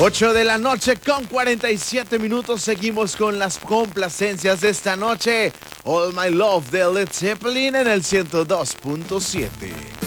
8 de la noche con 47 minutos. Seguimos con las complacencias de esta noche. All My Love de Led Zeppelin en el 102.7.